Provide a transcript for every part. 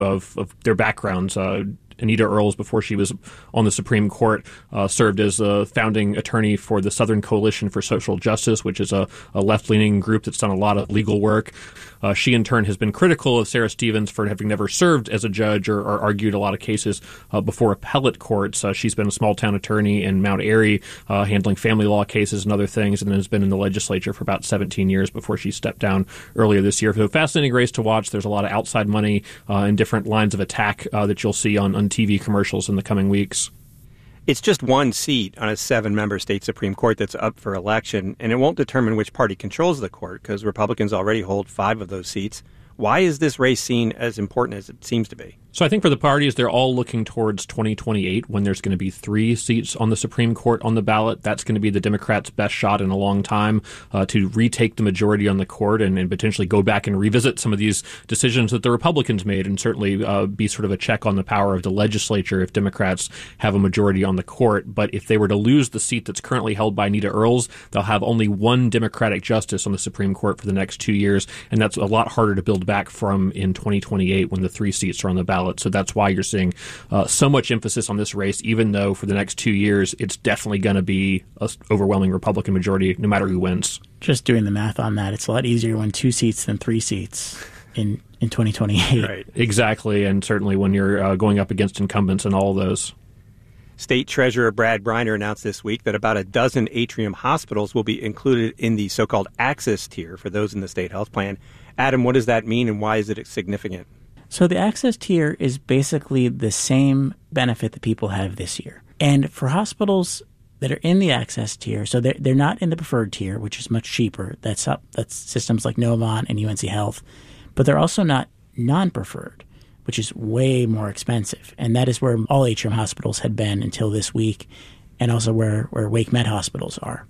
of their backgrounds. Anita Earls, before she was on the Supreme Court, served as a founding attorney for the Southern Coalition for Social Justice, which is a left-leaning group that's done a lot of legal work. She, in turn, has been critical of Sarah Stevens for having never served as a judge or argued a lot of cases before appellate courts. She's been a small-town attorney in Mount Airy, handling family law cases and other things, and then has been in the legislature for about 17 years before she stepped down earlier this year. So fascinating race to watch. There's a lot of outside money and different lines of attack that you'll see on TV commercials in the coming weeks. It's just one seat on a 7-member state Supreme Court that's up for election, and it won't determine which party controls the court because Republicans already hold 5 of those seats. Why is this race seen as important as it seems to be? So I think for the parties, they're all looking towards 2028 when there's going to be 3 seats on the Supreme Court on the ballot. That's going to be the Democrats' best shot in a long time to retake the majority on the court and potentially go back and revisit some of these decisions that the Republicans made, and certainly be sort of a check on the power of the legislature if Democrats have a majority on the court. But if they were to lose the seat that's currently held by Anita Earls, they'll have only 1 Democratic justice on the Supreme Court for the next 2 years, and that's a lot harder to build back from in 2028 when the 3 seats are on the ballot. So that's why you're seeing so much emphasis on this race, even though for the next 2 years, it's definitely going to be an overwhelming Republican majority, no matter who wins. Just doing the math on that, it's a lot easier to win 2 seats than 3 seats in 2028. Right, exactly, and certainly when you're going up against incumbents and all of those. State Treasurer Brad Briner announced this week that about a dozen Atrium hospitals will be included in the so-called access tier for those in the state health plan. Adam, what does that mean and why is it significant? So the access tier is basically the same benefit that people have this year. And for hospitals that are in the access tier, so they're not in the preferred tier, which is much cheaper. That's systems like Novant and UNC Health. But they're also not non-preferred, which is way more expensive. And that is where all Atrium hospitals had been until this week, and also where Wake Med hospitals are.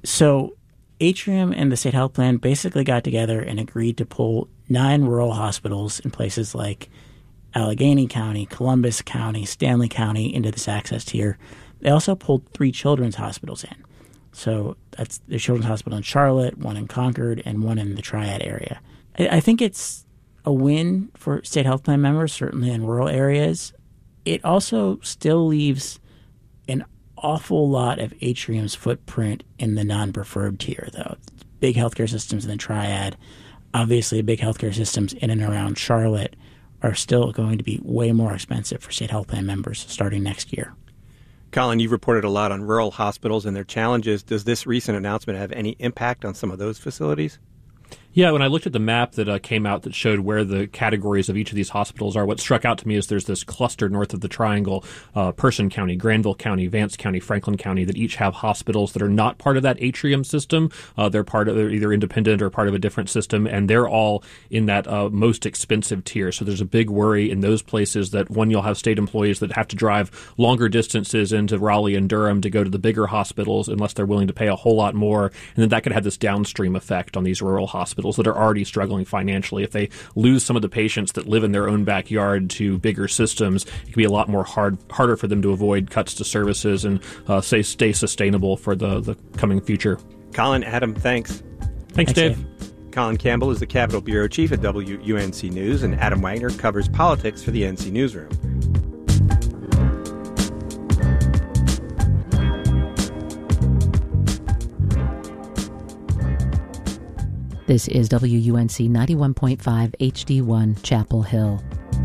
So Atrium and the state health plan basically got together and agreed to pull 9 rural hospitals in places like Allegheny County, Columbus County, Stanley County into this access tier. They also pulled 3 children's hospitals in. So that's the Children's Hospital in Charlotte, 1 in Concord, and 1 in the Triad area. I think it's a win for state health plan members, certainly in rural areas. It also still leaves an awful lot of Atrium's footprint in the non-preferred tier, though. Big healthcare systems in the Triad, obviously big healthcare systems in and around Charlotte, are still going to be way more expensive for state health plan members starting next year. Colin, you've reported a lot on rural hospitals and their challenges. Does this recent announcement have any impact on some of those facilities? Yeah, when I looked at the map that came out that showed where the categories of each of these hospitals are, what struck out to me is there's this cluster north of the triangle, Person County, Granville County, Vance County, Franklin County, that each have hospitals that are not part of that Atrium system. They're either independent or part of a different system, and they're all in that most expensive tier. So there's a big worry in those places that, one, you'll have state employees that have to drive longer distances into Raleigh and Durham to go to the bigger hospitals unless they're willing to pay a whole lot more, and then that could have this downstream effect on these rural hospitals that are already struggling financially. If they lose some of the patients that live in their own backyard to bigger systems, it can be a lot more harder for them to avoid cuts to services and stay sustainable for the coming future. Colin, Adam, thanks. Thanks, Dave. Colin Campbell is the Capitol Bureau Chief at WUNC News, and Adam Wagner covers politics for the NC Newsroom. This is WUNC 91.5 HD1 Chapel Hill.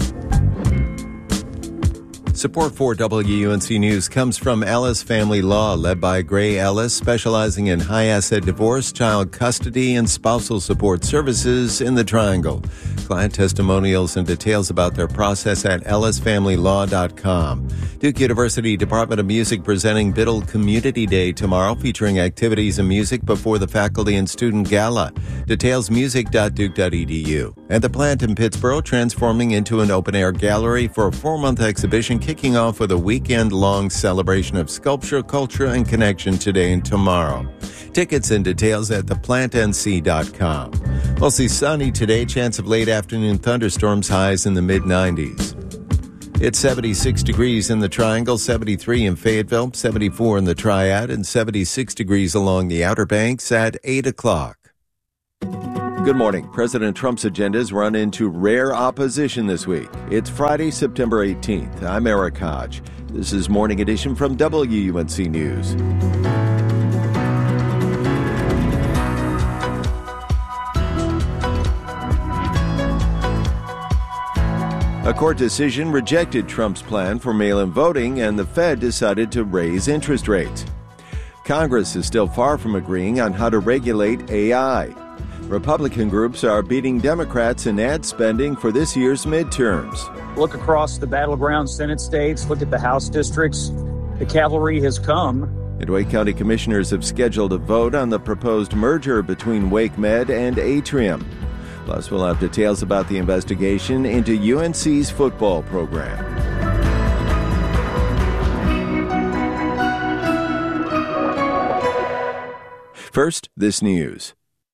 Support for WUNC News comes from Ellis Family Law, led by Gray Ellis, specializing in high-asset divorce, child custody, and spousal support services in the Triangle. Client testimonials and details about their process at ellisfamilylaw.com. Duke University Department of Music presenting Biddle Community Day tomorrow, featuring activities and music before the faculty and student gala. Details music.duke.edu. And the plant in Pittsburgh transforming into an open-air gallery for a 4-month exhibition kicking off with a weekend-long celebration of sculpture, culture, and connection today and tomorrow. Tickets and details at theplantnc.com. Mostly sunny today, chance of late afternoon thunderstorms, highs in the mid-90s. It's 76 degrees in the Triangle, 73 in Fayetteville, 74 in the Triad, and 76 degrees along the Outer Banks at 8 o'clock. Good morning. President Trump's agendas run into rare opposition this week. It's Friday, September 18th. I'm Eric Hodge. This is Morning Edition from WUNC News. A court decision rejected Trump's plan for mail-in voting, and the Fed decided to raise interest rates. Congress is still far from agreeing on how to regulate AI. Republican groups are beating Democrats in ad spending for this year's midterms. Look across the battleground Senate states, look at the House districts. The cavalry has come. And Wake County commissioners have scheduled a vote on the proposed merger between WakeMed and Atrium. Plus, we'll have details about the investigation into UNC's football program. First, this news.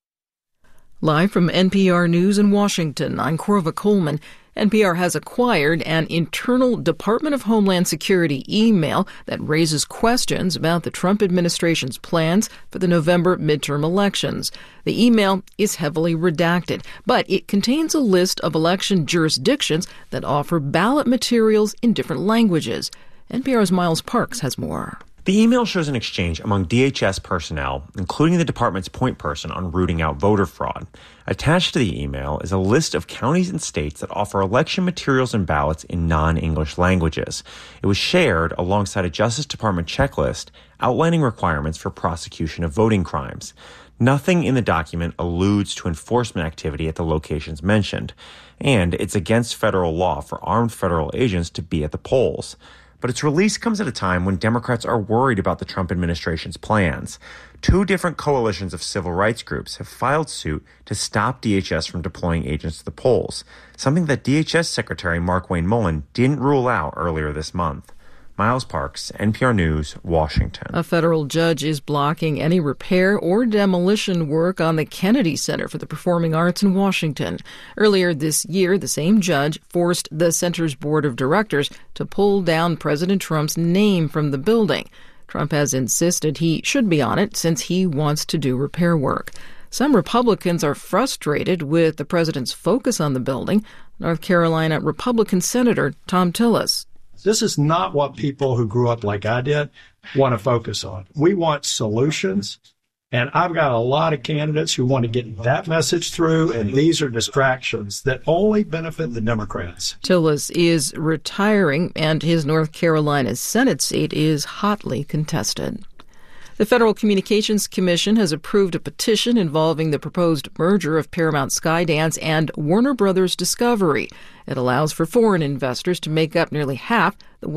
Live from NPR News in Washington, I'm Corva Coleman. NPR has acquired an internal Department of Homeland Security email that raises questions about the Trump administration's plans for the November midterm elections. The email is heavily redacted, but it contains a list of election jurisdictions that offer ballot materials in different languages. NPR's Miles Parks has more. The email shows an exchange among DHS personnel, including the department's point person on rooting out voter fraud. Attached to the email is a list of counties and states that offer election materials and ballots in non-English languages. It was shared alongside a Justice Department checklist outlining requirements for prosecution of voting crimes. Nothing in the document alludes to enforcement activity at the locations mentioned, and it's against federal law for armed federal agents to be at the polls. But its release comes at a time when Democrats are worried about the Trump administration's plans. Two different coalitions of civil rights groups have filed suit to stop DHS from deploying agents to the polls, something that DHS Secretary Markwayne Mullin didn't rule out earlier this month. Miles Parks, NPR News, Washington. A federal judge is blocking any repair or demolition work on the Kennedy Center for the Performing Arts in Washington. Earlier this year, the same judge forced the center's board of directors to pull down President Trump's name from the building. Trump has insisted he should be on it since he wants to do repair work. Some Republicans are frustrated with the president's focus on the building. North Carolina Republican Senator Thom Tillis. This is not what people who grew up like I did want to focus on. We want solutions, and I've got a lot of candidates who want to get that message through, and these are distractions that only benefit the Democrats. Tillis is retiring, and his North Carolina Senate seat is hotly contested. The Federal Communications Commission has approved a petition involving the proposed merger of Paramount Skydance and Warner Brothers Discovery. It allows for foreign investors to make up nearly half the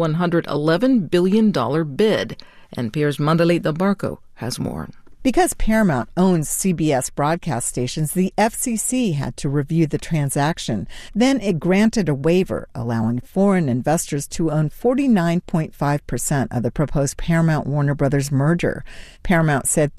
$111 billion bid. NPR's Mandalit Del Barco has more. Because Paramount owns CBS broadcast stations, the FCC had to review the transaction. Then it granted a waiver, allowing foreign investors to own 49.5% of the proposed Paramount-Warner Brothers merger. Paramount said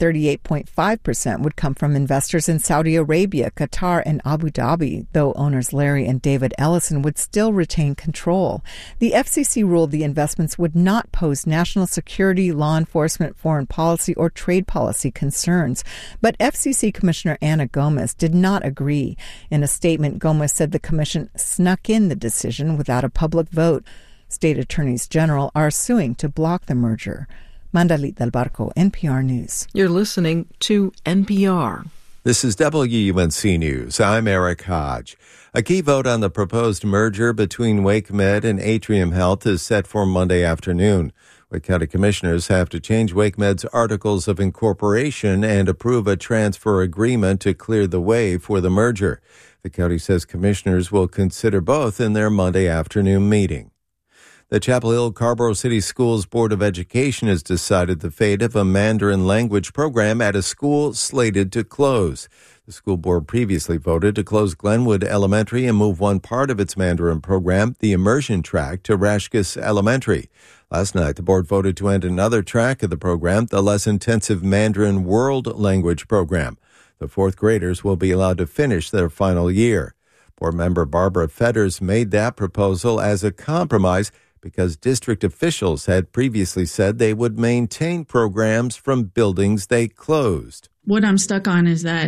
38.5% would come from investors in Saudi Arabia, Qatar, and Abu Dhabi, though owners Larry and David Ellison would still retain control. The FCC ruled the investments would not pose national security, law enforcement, foreign policy, or trade policy concerns. But FCC Commissioner Ana Gomez did not agree. In a statement, Gomez said the commission snuck in the decision without a public vote. State attorneys general are suing to block the merger. Mandalit Del Barco, NPR News. You're listening to NPR. This is WUNC News. I'm Eric Hodge. A key vote on the proposed merger between WakeMed and Atrium Health is set for Monday afternoon. Wake County commissioners have to change WakeMed's articles of incorporation and approve a transfer agreement to clear the way for the merger. The county says commissioners will consider both in their Monday afternoon meeting. The Chapel Hill-Carrboro City Schools Board of Education has decided the fate of a Mandarin language program at a school slated to close. The school board previously voted to close Glenwood Elementary and move one part of its Mandarin program, the immersion track, to Rashkus Elementary. Last night, the board voted to end another track of the program, the less intensive Mandarin World Language program. The fourth graders will be allowed to finish their final year. Board member Barbara Fetters made that proposal as a compromise because district officials had previously said they would maintain programs from buildings they closed. What I'm stuck on is that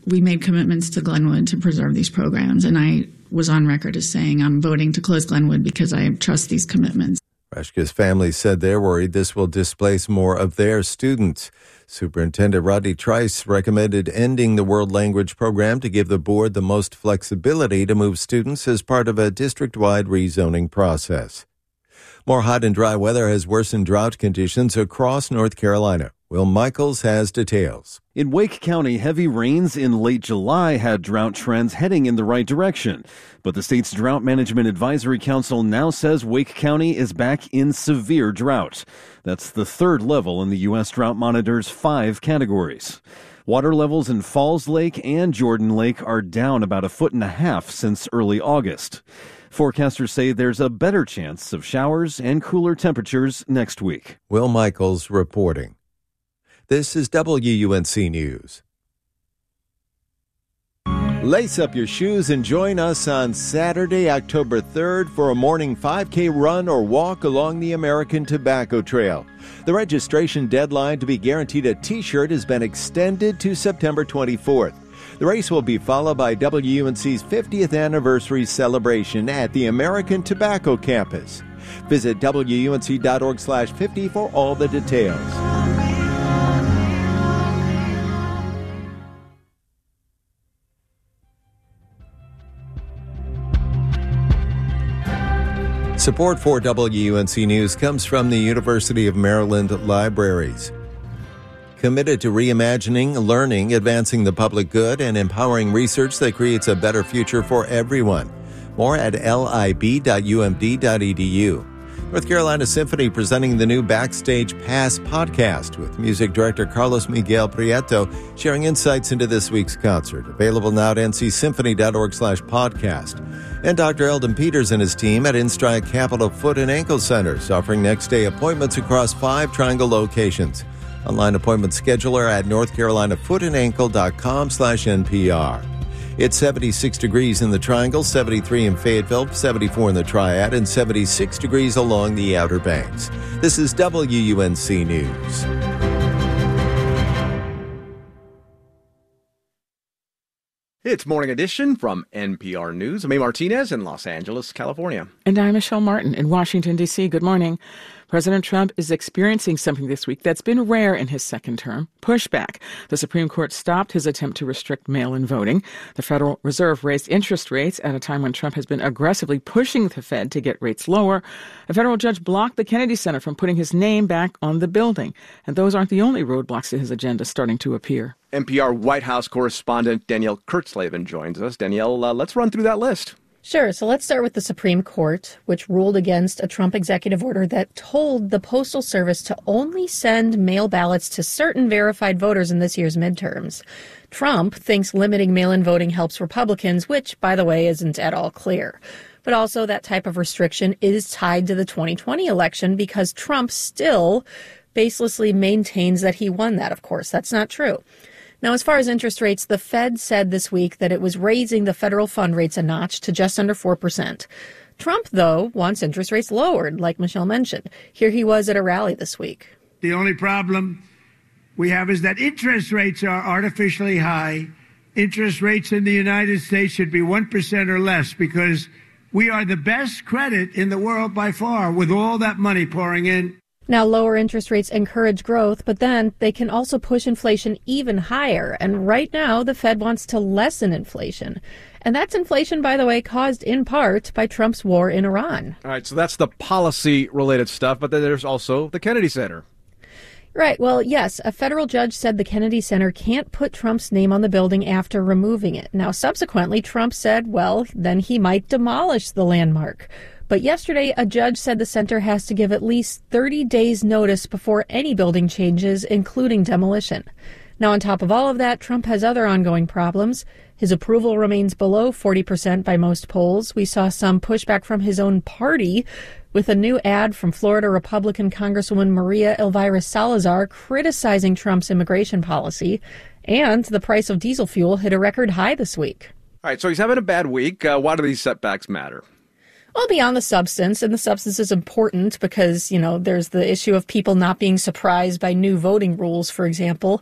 We made commitments to Glenwood to preserve these programs, and I was on record as saying I'm voting to close Glenwood because I trust these commitments. Reshka's family said they're worried this will displace more of their students. Superintendent Rodney Trice recommended ending the World Language Program to give the board the most flexibility to move students as part of a district-wide rezoning process. More hot and dry weather has worsened drought conditions across North Carolina. Will Michaels has details. In Wake County, heavy rains in late July had drought trends heading in the right direction. But the state's Drought Management Advisory Council now says Wake County is back in severe drought. That's the third level in the U.S. Drought Monitor's 5 categories. Water levels in Falls Lake and Jordan Lake are down about 1.5 feet since early August. Forecasters say there's a better chance of showers and cooler temperatures next week. Will Michaels reporting. This is WUNC News. Lace up your shoes and join us on Saturday, October 3rd for a morning 5K run or walk along the American Tobacco Trail. The registration deadline to be guaranteed a T-shirt has been extended to September 24th. The race will be followed by WUNC's 50th anniversary celebration at the American Tobacco Campus. Visit WUNC.org/50 for all the details. Support for WUNC News comes from the University of Maryland Libraries. Committed to reimagining, learning, advancing the public good, and empowering research that creates a better future for everyone. More at lib.umd.edu. North Carolina Symphony presenting the new Backstage Pass podcast with music director Carlos Miguel Prieto sharing insights into this week's concert. Available now at ncsymphony.org/podcast. And Dr. Eldon Peters and his team at InStride Capital Foot and Ankle Centers offering next-day appointments across 5 Triangle locations. Online appointment scheduler at northcarolinafoothandankle.com/NPR. It's 76 degrees in the Triangle, 73 in Fayetteville, 74 in the Triad, and 76 degrees along the Outer Banks. This is WUNC News. It's Morning Edition from NPR News. I'm A. Martinez in Los Angeles, California. And I'm Michelle Martin in Washington, D.C. Good morning. President Trump is experiencing something this week that's been rare in his second term, pushback. The Supreme Court stopped his attempt to restrict mail-in voting. The Federal Reserve raised interest rates at a time when Trump has been aggressively pushing the Fed to get rates lower. A federal judge blocked the Kennedy Center from putting his name back on the building. And those aren't the only roadblocks to his agenda starting to appear. NPR White House correspondent Danielle Kurtzleben joins us. Danielle, let's run through that list. Sure. So let's start with the Supreme Court, which ruled against a Trump executive order that told the Postal Service to only send mail ballots to certain verified voters in this year's midterms. Trump thinks limiting mail-in voting helps Republicans, which, by the way, isn't at all clear. But also that type of restriction is tied to the 2020 election because Trump still baselessly maintains that he won that. Of course, that's not true. Now, as far as interest rates, the Fed said this week that it was raising the federal fund rates a notch to just under 4%. Trump, though, wants interest rates lowered, like Michelle mentioned. Here he was at a rally this week. The only problem we have is that interest rates are artificially high. Interest rates in the United States should be 1% or less because we are the best credit in the world by far with all that money pouring in. Now, lower interest rates encourage growth, but then they can also push inflation even higher. And right now, the Fed wants to lessen inflation. And that's inflation, by the way, caused in part by Trump's war in Iran. All right, so that's the policy-related stuff, but then there's also the Kennedy Center. Right. Well, yes, a federal judge said the Kennedy Center can't put Trump's name on the building after removing it. Now, subsequently, Trump said, well, then he might demolish the landmark. But yesterday, a judge said the center has to give at least 30 days notice before any building changes, including demolition. Now, on top of all of that, Trump has other ongoing problems. His approval remains below 40% by most polls. We saw some pushback from his own party with a new ad from Florida Republican Congresswoman Maria Elvira Salazar criticizing Trump's immigration policy. And the price of diesel fuel hit a record high this week. All right, so he's having a bad week. Why do these setbacks matter? Well, beyond the substance, and the substance is important because, there's the issue of people not being surprised by new voting rules, for example.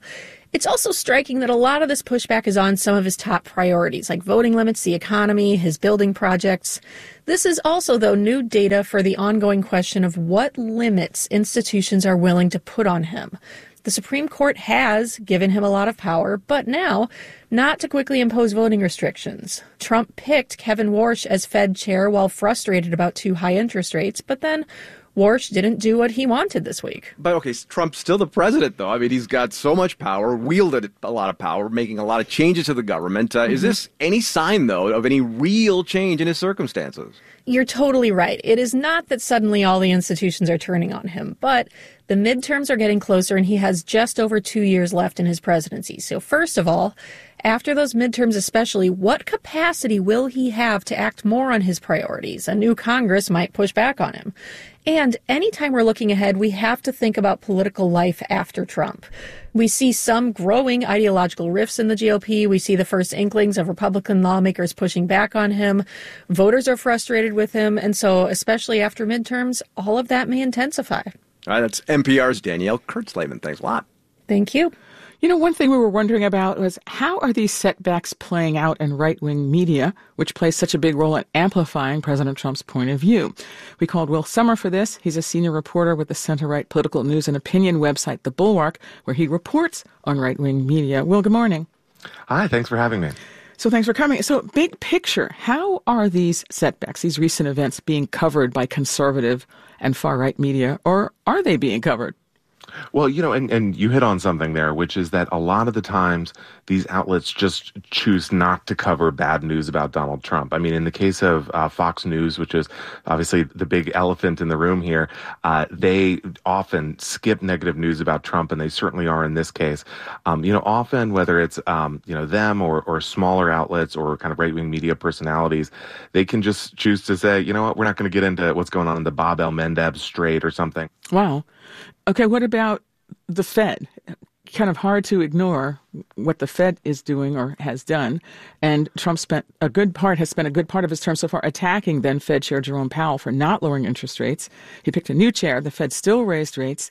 It's also striking that a lot of this pushback is on some of his top priorities, like voting limits, the economy, his building projects. This is also, though, new data for the ongoing question of what limits institutions are willing to put on him. The Supreme Court has given him a lot of power, but now not to quickly impose voting restrictions. Trump picked Kevin Warsh as Fed chair while frustrated about too high interest rates, but then Warsh didn't do what he wanted this week. But okay, Trump's still the president, though. I mean, he's got so much power, wielded a lot of power, making a lot of changes to the government. Is this any sign, though, of any real change in his circumstances? You're totally right. It is not that suddenly all the institutions are turning on him, but the midterms are getting closer and he has just over 2 years left in his presidency. So first of all, after those midterms especially, what capacity will he have to act more on his priorities? A new Congress might push back on him. And anytime we're looking ahead, we have to think about political life after Trump. We see some growing ideological rifts in the GOP. We see the first inklings of Republican lawmakers pushing back on him. Voters are frustrated with him. And so, especially after midterms, all of that may intensify. All right, that's NPR's Danielle Kurtzleben. Thanks a lot. Thank you. You know, one thing we were wondering about was how are these setbacks playing out in right-wing media, which plays such a big role in amplifying President Trump's point of view? We called Will Sommer for this. He's a senior reporter with the center-right political news and opinion website, The Bulwark, where he reports on right-wing media. Will, good morning. Hi, thanks for having me. So thanks for coming. So big picture, how are these setbacks, these recent events, being covered by conservative and far-right media, or are they being covered? Well, you know, and you hit on something there, which is that a lot of the times these outlets just choose not to cover bad news about Donald Trump. I mean, in the case of Fox News, which is obviously the big elephant in the room here, they often skip negative news about Trump, and they certainly are in this case. You know, often whether it's, you know, them or smaller outlets or kind of right-wing media personalities, they can just choose to say, you know what, we're not going to get into what's going on in the Bab el-Mandeb Strait or something. Wow. Okay, what about the Fed? Kind of hard to ignore what the Fed is doing or has done. And Trump has spent a good part of his term so far attacking then Fed Chair Jerome Powell for not lowering interest rates. He picked a new chair. The Fed still raised rates.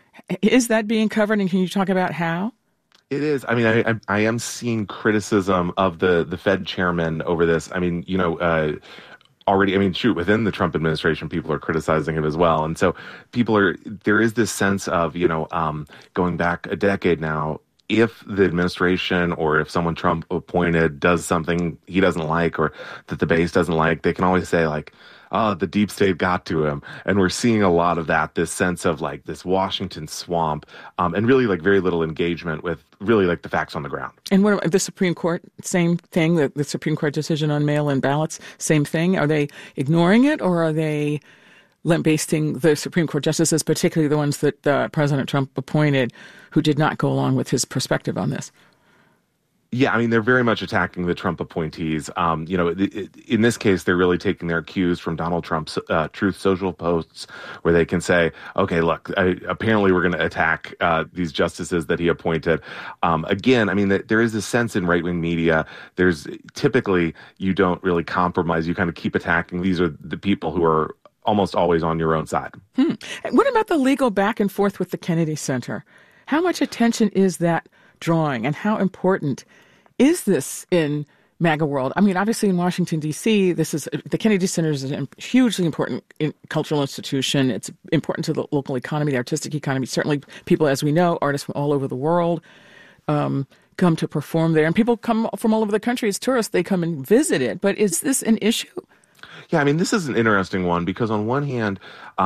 Is that being covered? And can you talk about how? It is. I mean, I am seeing criticism of the Fed chairman over this. I mean, you know, already, I mean, within the Trump administration, people are criticizing him as well. And so there is this sense of, you know, going back a decade now, if the administration or if someone Trump appointed does something he doesn't like or that the base doesn't like, they can always say like, oh, the deep state got to him. And we're seeing a lot of that, this sense of like this Washington swamp, and really like very little engagement with really like the facts on the ground. And what about the Supreme Court? Same thing, the Supreme Court decision on mail-in ballots, same thing. Are they ignoring it, or are they lambasting the Supreme Court justices, particularly the ones that President Trump appointed, who did not go along with his perspective on this? Yeah, I mean, they're very much attacking the Trump appointees. You know, in this case, they're really taking their cues from Donald Trump's Truth Social posts, where they can say, okay, look, apparently we're going to attack these justices that he appointed. Again, I mean, there is a sense in right-wing media, there's typically you don't really compromise. You kind of keep attacking. These are the people who are almost always on your own side. What about the legal back and forth with the Kennedy Center? How much attention is that drawing, and how important is this in MAGA world? I mean, obviously in Washington, D.C., the Kennedy Center is a hugely important cultural institution. It's important to the local economy, the artistic economy. Certainly people, as we know, artists from all over the world come to perform there. And people come from all over the country as tourists. They come and visit it. But is this an issue? Yeah, I mean, this is an interesting one because on one hand,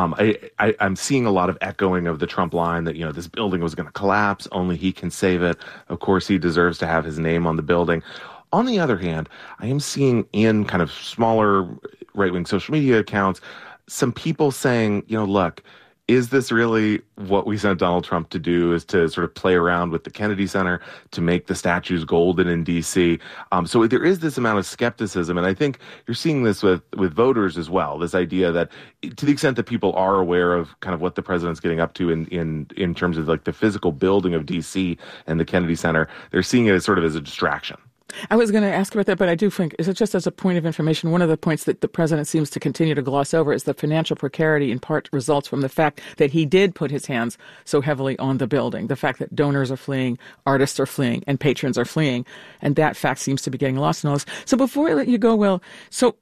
I'm seeing a lot of echoing of the Trump line that, you know, this building was going to collapse, only he can save it. Of course, he deserves to have his name on the building. On the other hand, I am seeing in kind of smaller right-wing social media accounts, some people saying, you know, look, is this really what we sent Donald Trump to do, is to sort of play around with the Kennedy Center to make the statues golden in D.C.? So there is this amount of skepticism, and I think you're seeing this with voters as well, this idea that to the extent that people are aware of kind of what the president's getting up to in terms of like the physical building of D.C. and the Kennedy Center, they're seeing it as sort of as a distraction. I was going to ask about that, but I do think, is it just as a point of information, one of the points that the president seems to continue to gloss over is the financial precarity in part results from the fact that he did put his hands so heavily on the building, the fact that donors are fleeing, artists are fleeing, and patrons are fleeing, and that fact seems to be getting lost in all this. So before I let you go, Will, so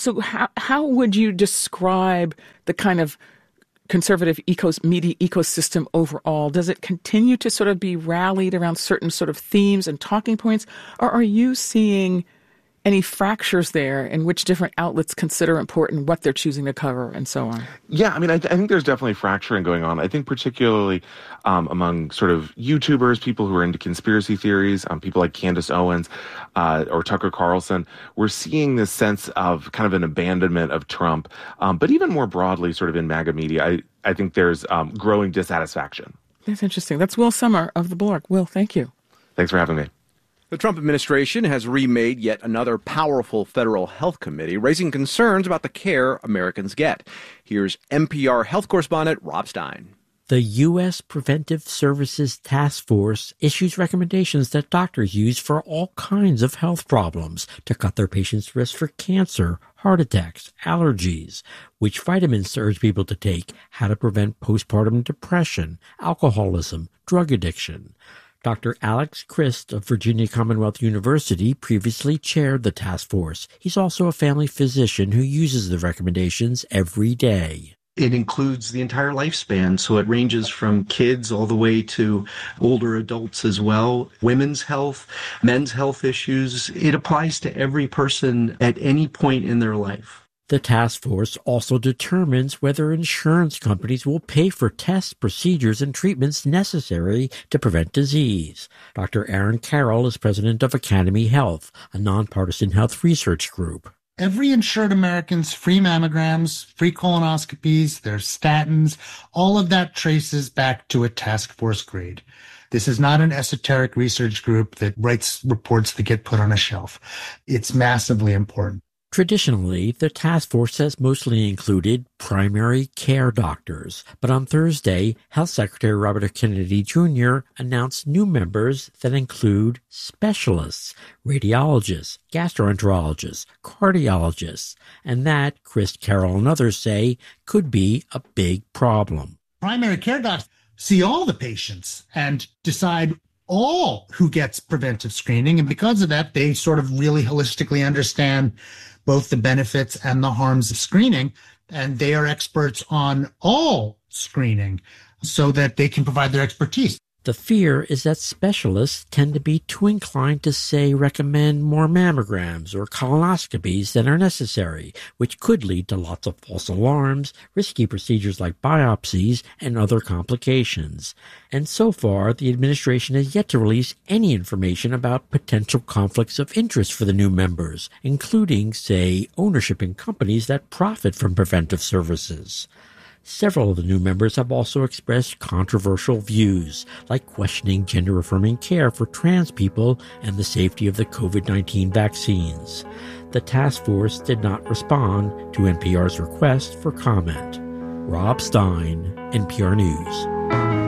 how would you describe the kind of conservative media ecosystem overall? Does it continue to sort of be rallied around certain sort of themes and talking points? Or are you seeing any fractures there in which different outlets consider important what they're choosing to cover and so on? Yeah, I mean, I think there's definitely fracturing going on. I think particularly among sort of YouTubers, people who are into conspiracy theories, people like Candace Owens or Tucker Carlson, we're seeing this sense of kind of an abandonment of Trump. But even more broadly, sort of in MAGA media, I think there's growing dissatisfaction. That's interesting. That's Will Sommer of The Blork. Will, thank you. Thanks for having me. The Trump administration has remade yet another powerful federal health committee, raising concerns about the care Americans get. Here's NPR health correspondent Rob Stein. The U.S. Preventive Services Task Force issues recommendations that doctors use for all kinds of health problems to cut their patients' risk for cancer, heart attacks, allergies, which vitamins to urge people to take, how to prevent postpartum depression, alcoholism, drug addiction. Dr. Alex Christ of Virginia Commonwealth University previously chaired the task force. He's also a family physician who uses the recommendations every day. It includes the entire lifespan, so it ranges from kids all the way to older adults as well. Women's health, men's health issues. It applies to every person at any point in their life. The task force also determines whether insurance companies will pay for tests, procedures, and treatments necessary to prevent disease. Dr. Aaron Carroll is president of Academy Health, a nonpartisan health research group. Every insured American's free mammograms, free colonoscopies, their statins, all of that traces back to a task force grade. This is not an esoteric research group that writes reports that get put on a shelf. It's massively important. Traditionally, the task force has mostly included primary care doctors, but on Thursday, Health Secretary Robert F. Kennedy Jr. announced new members that include specialists, radiologists, gastroenterologists, cardiologists, and that, Chris Carroll and others say, could be a big problem. Primary care docs see all the patients and decide all who gets preventive screening, and because of that, they sort of really holistically understand both the benefits and the harms of screening, and they are experts on all screening so that they can provide their expertise. The fear is that specialists tend to be too inclined to, say, recommend more mammograms or colonoscopies than are necessary, which could lead to lots of false alarms, risky procedures like biopsies, and other complications. And so far, the administration has yet to release any information about potential conflicts of interest for the new members, including, say, ownership in companies that profit from preventive services. Several of the new members have also expressed controversial views, like questioning gender-affirming care for trans people and the safety of the COVID-19 vaccines. The task force did not respond to NPR's request for comment. Rob Stein, NPR News.